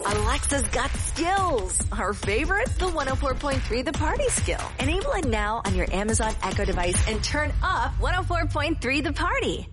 Alexa's got skills. Our favorite, the 104.3 The Party skill. Enable it now on your Amazon Echo device and turn up 104.3 The Party.